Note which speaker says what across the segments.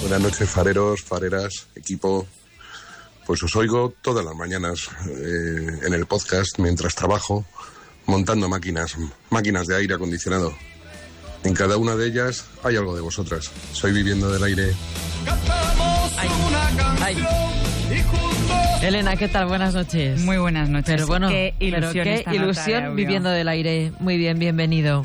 Speaker 1: Buenas noches, fareros, fareras, equipo. Pues os oigo todas las mañanas en el podcast mientras trabajo montando máquinas de aire acondicionado. En cada una de ellas hay algo de vosotras. Soy Viviendo del Aire.
Speaker 2: Ay. Elena, ¿qué tal? Buenas noches.
Speaker 3: Muy buenas noches.
Speaker 2: Pero bueno,
Speaker 3: qué
Speaker 2: ilusión Viviendo del Aire. Muy bien, bienvenido.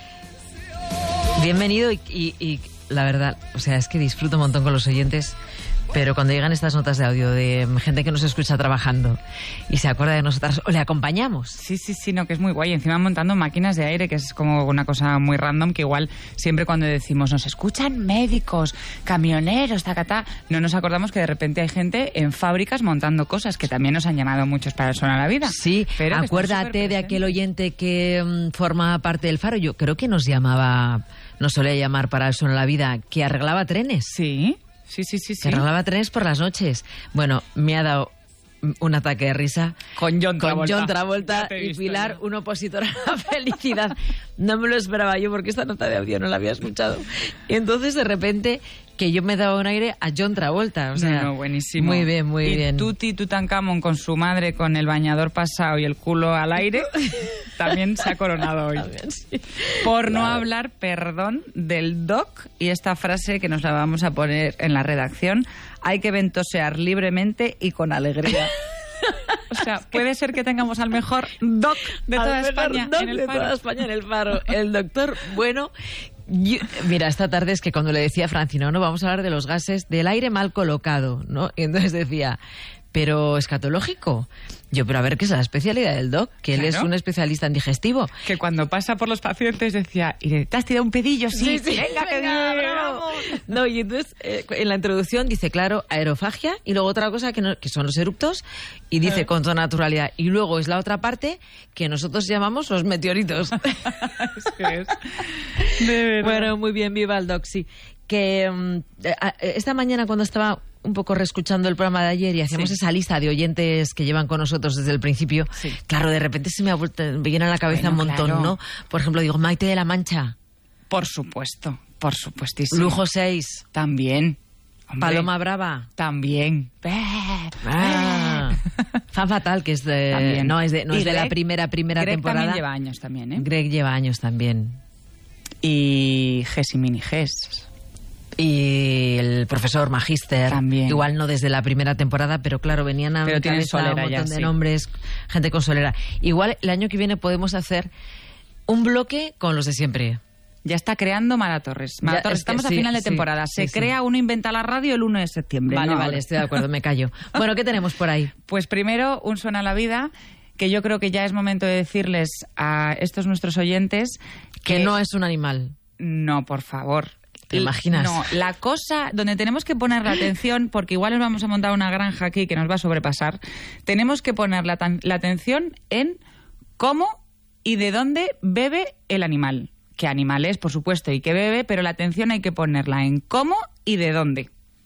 Speaker 2: Bienvenido y la verdad, o sea, es que disfruto un montón con los oyentes, pero cuando llegan estas notas de audio de gente que nos escucha trabajando y se acuerda de nosotras, o le acompañamos.
Speaker 3: Sí, no, que es muy guay. Encima montando máquinas de aire, que es como una cosa muy random, que igual siempre cuando decimos nos escuchan médicos, camioneros, tacatá, no nos acordamos que de repente hay gente en fábricas montando cosas que también nos han llamado muchos para el Suena la Vida.
Speaker 2: Sí, pero acuérdate de aquel oyente que forma parte del Faro. Yo creo que nos solía llamar para el Suena la Vida, que arreglaba trenes.
Speaker 3: Sí.
Speaker 2: Que arreglaba trenes por las noches. Bueno, me ha dado un ataque de risa
Speaker 3: con John
Speaker 2: Travolta y Pilar, un opositor a la felicidad. No me lo esperaba yo porque esta nota de audio no la había escuchado. Y entonces de repente que yo me daba un aire a John Travolta. O sea,
Speaker 3: buenísimo.
Speaker 2: Muy bien, muy bien.
Speaker 3: Y Tuti Tutankamón con su madre con el bañador pasado y el culo al aire también se ha coronado hoy.
Speaker 2: También, sí.
Speaker 3: Por no hablar, perdón, del doc y esta frase que nos la vamos a poner en la redacción: hay que ventosear libremente y con alegría. O sea, puede ser que tengamos al mejor doc de toda España en el Faro.
Speaker 2: Toda España en el Faro. El doctor, bueno. Mira, esta tarde es que cuando le decía a Francino, no, vamos a hablar de los gases del aire mal colocado, ¿no? Y entonces decía, pero escatológico. Yo, pero a ver, ¿qué es la especialidad del doc? Que él es un especialista en digestivo.
Speaker 3: Que cuando pasa por los pacientes decía, ¿te has tirado un pedillo? Sí.
Speaker 2: Venga, que bravo. No, y entonces en la introducción dice, claro, aerofagia, y luego otra cosa que son los eructos, y dice con toda naturalidad. Y luego es la otra parte que nosotros llamamos los meteoritos.
Speaker 3: Es que es. De verdad.
Speaker 2: Bueno, muy bien, viva el doc, sí. Que esta mañana cuando estaba un poco reescuchando el programa de ayer y hacíamos esa lista de oyentes que llevan con nosotros desde el principio, claro, de repente me viene a la cabeza un montón, claro. ¿No? Por ejemplo, digo, Maite de la Mancha.
Speaker 3: Por supuestísimo.
Speaker 2: Lujo 6.
Speaker 3: También. Hombre.
Speaker 2: Paloma Brava.
Speaker 3: También.
Speaker 2: Fan Fatal, que es de... No es de
Speaker 3: Greg,
Speaker 2: la primera
Speaker 3: Greg
Speaker 2: temporada.
Speaker 3: También lleva años también, ¿eh?
Speaker 2: Greg lleva años también.
Speaker 3: Y Ges y Mini Ges.
Speaker 2: Y el profesor Magíster,
Speaker 3: también.
Speaker 2: Igual no desde la primera temporada, pero claro, venían a mi cabeza un montón de nombres, gente con solera. Igual el año que viene podemos hacer un bloque con los de siempre.
Speaker 3: Ya está creando Mara Torres. Estamos a final de temporada. Se crea Uno Inventa la Radio el 1 de septiembre.
Speaker 2: Vale, estoy de acuerdo, me callo. Bueno, ¿qué tenemos por ahí?
Speaker 3: Pues primero, un Suena a la Vida, que yo creo que ya es momento de decirles a estos nuestros oyentes
Speaker 2: que no es un animal.
Speaker 3: No, por favor.
Speaker 2: ¿Te imaginas?
Speaker 3: No, la cosa donde tenemos que poner la atención, porque igual nos vamos a montar una granja aquí que nos va a sobrepasar, tenemos que poner la atención en cómo y de dónde bebe el animal. ¿Qué animal es, por supuesto, y qué bebe? Pero la atención hay que ponerla en cómo y de dónde.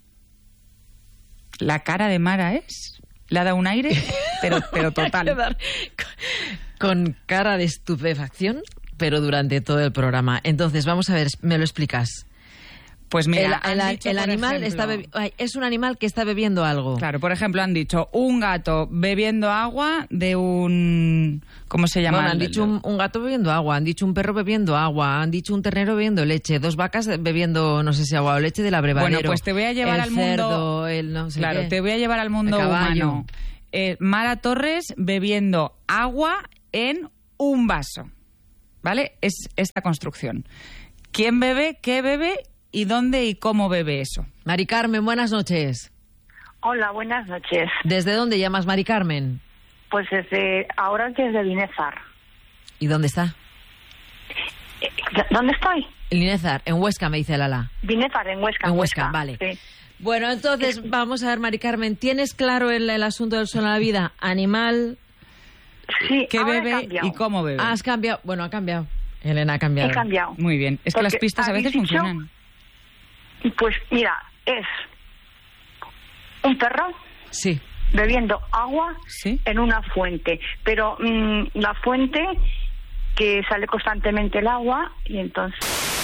Speaker 3: La cara de Mara le ha dado un aire, pero total.
Speaker 2: Con cara de estupefacción, pero durante todo el programa. Entonces, vamos a ver, ¿me lo explicas?
Speaker 3: Pues mira,
Speaker 2: el animal es un animal que está bebiendo algo.
Speaker 3: Claro, por ejemplo, han dicho un gato bebiendo agua de un... ¿Cómo se llama?
Speaker 2: Bueno, han dicho un gato bebiendo agua, han dicho un perro bebiendo agua, han dicho un ternero bebiendo leche, 2 vacas bebiendo, no sé si agua o leche del abrevadero.
Speaker 3: Bueno, pues te voy a llevar al mundo... te voy a llevar al mundo humano. Mara Torres bebiendo agua en un vaso. ¿Vale? Es esta construcción. ¿Quién bebe? ¿Qué bebe? ¿Y dónde y cómo bebe eso?
Speaker 2: Mari Carmen, buenas noches.
Speaker 4: Hola, buenas noches.
Speaker 2: ¿Desde dónde llamas, Mari Carmen?
Speaker 4: Pues ahora desde Linezar.
Speaker 2: ¿Y dónde está?
Speaker 4: ¿Dónde estoy?
Speaker 2: En Linezar, en Huesca, me dice Lala.
Speaker 4: Linezar, en Huesca.
Speaker 2: En Huesca, vale.
Speaker 4: Sí.
Speaker 2: Bueno, entonces, vamos a ver, Mari Carmen, ¿tienes claro el asunto del Suena la Vida? Animal...
Speaker 4: Sí,
Speaker 3: ¿qué bebe y cómo bebe?
Speaker 2: Has cambiado. Bueno, ha cambiado. Elena ha cambiado.
Speaker 4: He cambiado.
Speaker 3: Muy bien. Es que las pistas a veces funcionan.
Speaker 4: Pues mira, es un perro bebiendo agua en una fuente. Pero la fuente que sale constantemente el agua y entonces...